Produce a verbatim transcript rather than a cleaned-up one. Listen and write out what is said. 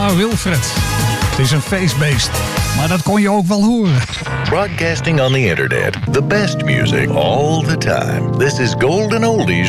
Ja, Wilfred. Het is een feestbeest. Maar dat kon je ook wel horen. Broadcasting on the internet. The best music all the time. This is Golden Oldies